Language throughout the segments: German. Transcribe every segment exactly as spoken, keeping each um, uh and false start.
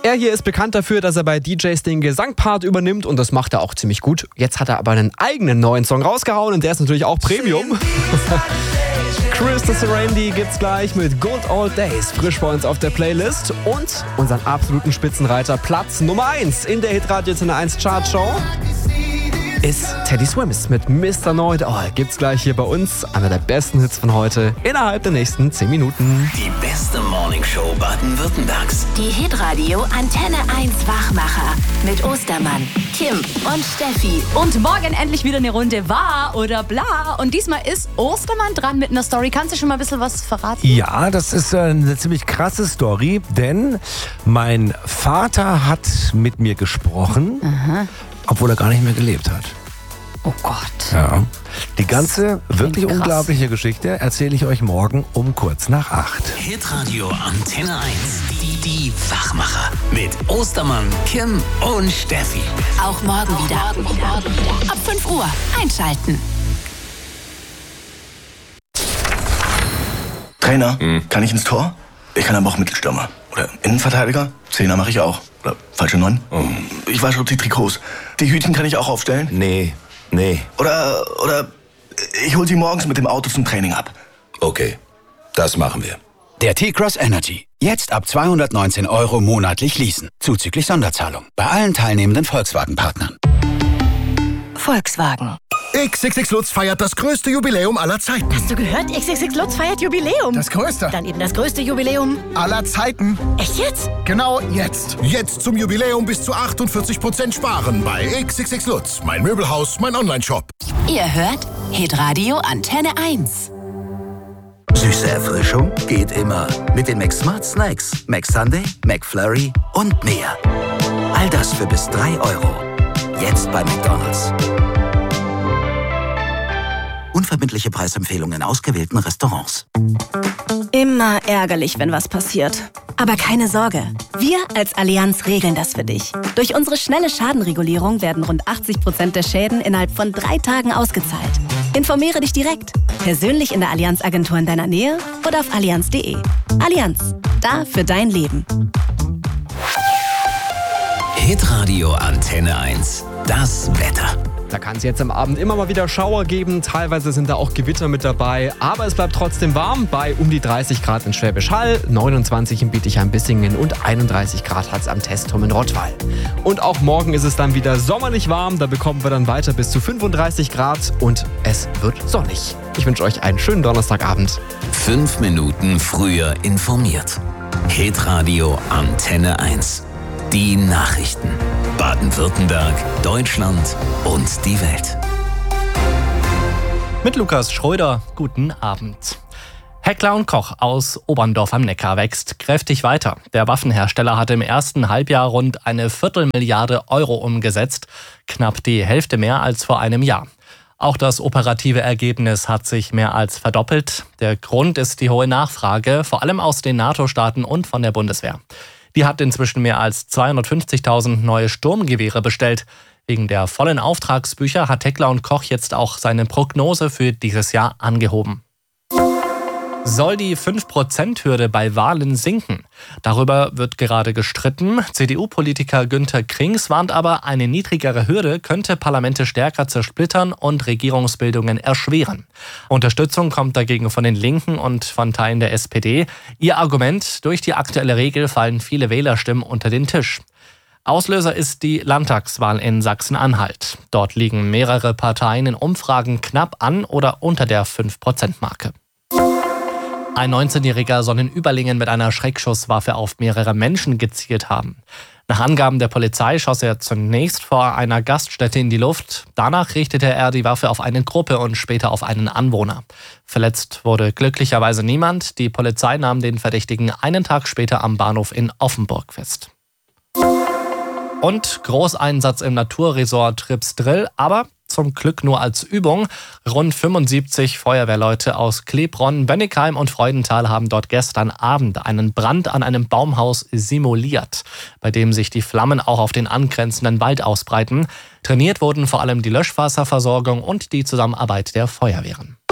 Er hier ist bekannt dafür, dass er bei D Js den Gesangpart übernimmt und das macht er auch ziemlich gut. Jetzt hat er aber einen eigenen neuen Song rausgehauen und der ist natürlich auch Premium. Krista Serenity gibt's gleich mit Good Old Days frisch bei uns auf der Playlist und unseren absoluten Spitzenreiter Platz Nummer eins in der Hitradio Antenne eins Chartshow ist Teddy Swims mit Mister Know It All. Gibt's gleich hier bei uns, einer der besten Hits von heute, innerhalb der nächsten zehn Minuten. Die beste Morningshow Baden-Württembergs. Die Hitradio Antenne eins Wachmacher mit Ostermann, Kim und Steffi. Und morgen endlich wieder eine Runde Wahr oder Bla. Und diesmal ist Ostermann dran mit einer Story. Kannst du schon mal ein bisschen was verraten? Ja, das ist eine ziemlich krasse Story, denn mein Vater hat mit mir gesprochen, Aha. obwohl er gar nicht mehr gelebt hat. Oh Gott. Ja. Die ganze wirklich krass. unglaubliche Geschichte erzähle ich euch morgen um kurz nach acht. Hitradio Antenne eins. Die, die Wachmacher. Mit Ostermann, Kim und Steffi. Auch morgen wieder. Morgen wieder. Ab fünf Uhr einschalten. Trainer, hm. kann ich ins Tor? Ich kann aber auch Mittelstürmer. Oder Innenverteidiger? Zehner mache ich auch. Oder falsche Neun? Oh. Ich wasche die Trikots. Die Hütchen kann ich auch aufstellen? Nee, nee. Oder, oder ich hol sie morgens mit dem Auto zum Training ab. Okay, das machen wir. Der T-Cross Energy. Jetzt ab zweihundertneunzehn Euro monatlich leasen. Zuzüglich Sonderzahlung. Bei allen teilnehmenden Volkswagen-Partnern. Volkswagen. X X X Lutz feiert das größte Jubiläum aller Zeiten. Hast du gehört? X X X Lutz feiert Jubiläum. Das größte? Dann eben das größte Jubiläum aller Zeiten. Echt jetzt? Genau jetzt. Jetzt zum Jubiläum bis zu achtundvierzig Prozent sparen bei X X X Lutz. Mein Möbelhaus, mein Onlineshop. Ihr hört Hitradio Antenne eins. Süße Erfrischung geht immer. Mit den McSmart Snacks, McSunday, McFlurry und mehr. All das für bis drei Euro. Jetzt bei McDonald's. Unverbindliche Preisempfehlungen in ausgewählten Restaurants. Immer ärgerlich, wenn was passiert. Aber keine Sorge. Wir als Allianz regeln das für dich. Durch unsere schnelle Schadenregulierung werden rund achtzig Prozent der Schäden innerhalb von drei Tagen ausgezahlt. Informiere dich direkt. Persönlich in der Allianz-Agentur in deiner Nähe oder auf allianz punkt de. Allianz. Da für dein Leben. Hitradio Antenne eins. Das Wetter. Da kann es jetzt am Abend immer mal wieder Schauer geben, teilweise sind da auch Gewitter mit dabei, aber es bleibt trotzdem warm bei um die dreißig Grad in Schwäbisch Hall, neunundzwanzig in Bietigheim-Bissingen und einunddreißig Grad hat es am Testturm in Rottweil. Und auch morgen ist es dann wieder sommerlich warm, da bekommen wir dann weiter bis zu fünfunddreißig Grad und es wird sonnig. Ich wünsche euch einen schönen Donnerstagabend. Fünf Minuten früher informiert. Hitradio Antenne eins. Die Nachrichten. Baden-Württemberg, Deutschland und die Welt. Mit Lukas Schröder, guten Abend. Heckler und Koch aus Oberndorf am Neckar wächst kräftig weiter. Der Waffenhersteller hatte im ersten Halbjahr rund eine Viertelmilliarde Euro umgesetzt, knapp die Hälfte mehr als vor einem Jahr. Auch das operative Ergebnis hat sich mehr als verdoppelt. Der Grund ist die hohe Nachfrage, vor allem aus den NATO-Staaten und von der Bundeswehr. Die hat inzwischen mehr als zweihundertfünfzigtausend neue Sturmgewehre bestellt. Wegen der vollen Auftragsbücher hat Heckler und Koch jetzt auch seine Prognose für dieses Jahr angehoben. Soll die fünf Prozent Hürde bei Wahlen sinken? Darüber wird gerade gestritten. C D U-Politiker Günther Krings warnt aber, eine niedrigere Hürde könnte Parlamente stärker zersplittern und Regierungsbildungen erschweren. Unterstützung kommt dagegen von den Linken und von Teilen der S P D. Ihr Argument: Durch die aktuelle Regel fallen viele Wählerstimmen unter den Tisch. Auslöser ist die Landtagswahl in Sachsen-Anhalt. Dort liegen mehrere Parteien in Umfragen knapp an oder unter der fünf Prozent Marke. Ein neunzehnjähriger soll in Überlingen mit einer Schreckschusswaffe auf mehrere Menschen gezielt haben. Nach Angaben der Polizei schoss er zunächst vor einer Gaststätte in die Luft. Danach richtete er die Waffe auf eine Gruppe und später auf einen Anwohner. Verletzt wurde glücklicherweise niemand. Die Polizei nahm den Verdächtigen einen Tag später am Bahnhof in Offenburg fest. Und Großeinsatz im Naturresort Tripsdrill, aber zum Glück nur als Übung. Rund fünfundsiebzig Feuerwehrleute aus Klebronn, Bennigheim und Freudenthal haben dort gestern Abend einen Brand an einem Baumhaus simuliert, bei dem sich die Flammen auch auf den angrenzenden Wald ausbreiten. Trainiert wurden vor allem die Löschwasserversorgung und die Zusammenarbeit der Feuerwehren.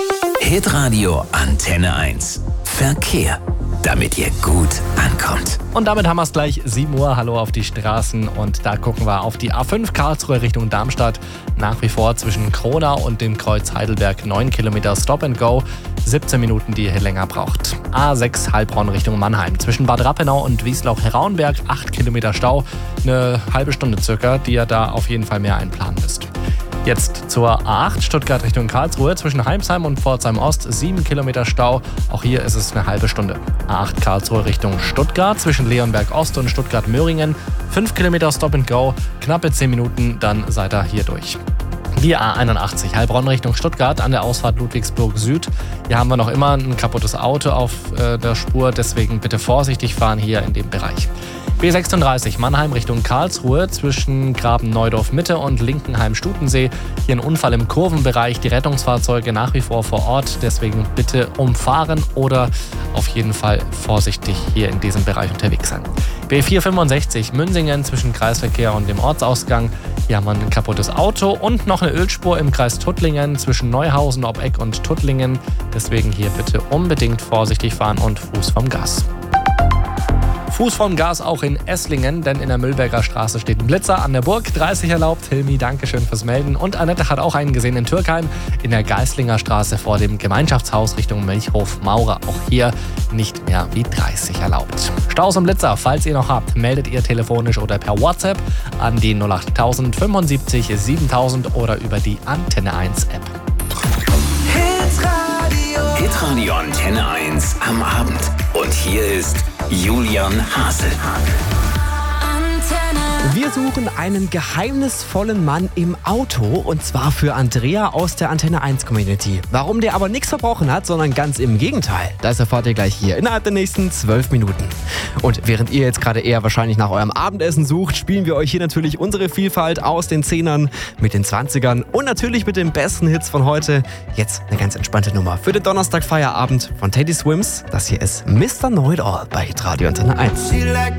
Hitradio Antenne eins. Verkehr, damit ihr gut ankommt. Und damit haben wir es gleich sieben Uhr. Hallo auf die Straßen und da gucken wir auf die A fünf Karlsruhe Richtung Darmstadt. Nach wie vor zwischen Kronau und dem Kreuz Heidelberg neun Kilometer Stop and Go. siebzehn Minuten, die ihr länger braucht. A sechs Heilbronn Richtung Mannheim. Zwischen Bad Rappenau und Wiesloch-Heraunberg acht Kilometer Stau. Eine halbe Stunde circa, die ihr da auf jeden Fall mehr einplanen müsst. Jetzt zur A acht Stuttgart Richtung Karlsruhe. Zwischen Heimsheim und Pforzheim Ost sieben Kilometer Stau. Auch hier ist es eine halbe Stunde. A acht Karlsruhe Richtung Stuttgart. Zwischen Leonberg Ost und Stuttgart-Möhringen fünf Kilometer Stop and Go. Knappe zehn Minuten, dann seid ihr hier durch. Die A einundachtzig Heilbronn Richtung Stuttgart an der Ausfahrt Ludwigsburg Süd. Hier haben wir noch immer ein kaputtes Auto auf äh, der Spur. Deswegen bitte vorsichtig fahren hier in dem Bereich. B sechsunddreißig Mannheim Richtung Karlsruhe zwischen Graben-Neudorf Mitte und Linkenheim-Stutensee. Hier ein Unfall im Kurvenbereich, die Rettungsfahrzeuge nach wie vor vor Ort. Deswegen bitte umfahren oder auf jeden Fall vorsichtig hier in diesem Bereich unterwegs sein. B vierhundertfünfundsechzig Münsingen zwischen Kreisverkehr und dem Ortsausgang. Hier haben wir ein kaputtes Auto und noch eine Ölspur im Kreis Tuttlingen zwischen Neuhausen, Obeck und Tuttlingen. Deswegen hier bitte unbedingt vorsichtig fahren und Fuß vom Gas. Fuß vom Gas auch in Esslingen, denn in der Müllberger Straße steht ein Blitzer an der Burg. dreißig erlaubt. Hilmi, dankeschön fürs Melden. Und Annette hat auch einen gesehen in Türkheim in der Geislinger Straße vor dem Gemeinschaftshaus Richtung Milchhof Maurer. Auch hier nicht mehr wie dreißig erlaubt. Staus und Blitzer, falls ihr noch habt, meldet ihr telefonisch oder per WhatsApp an die null acht null null fünfundsiebzig siebentausend oder über die Antenne eins App. Hitradio. Hitradio Antenne eins am Abend. Und hier ist Julian Hasel. Wir suchen einen geheimnisvollen Mann im Auto und zwar für Andrea aus der Antenne eins Community. Warum der aber nichts verbrochen hat, sondern ganz im Gegenteil, das erfahrt ihr gleich hier innerhalb der nächsten zwölf Minuten. Und während ihr jetzt gerade eher wahrscheinlich nach eurem Abendessen sucht, spielen wir euch hier natürlich unsere Vielfalt aus den Zehnern mit den Zwanzigern und natürlich mit den besten Hits von heute. Jetzt eine ganz entspannte Nummer für den Donnerstag Feierabend von Teddy Swims. Das hier ist Mister Know It All bei Hitradio Antenne eins.